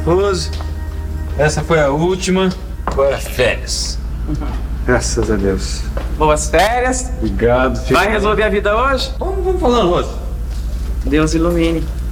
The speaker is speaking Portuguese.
Rose, essa foi a última. Agora férias. Graças a Deus. Boas férias. Obrigado, filho. Vai resolver a vida hoje? Vamos falando, Rose. Deus ilumine.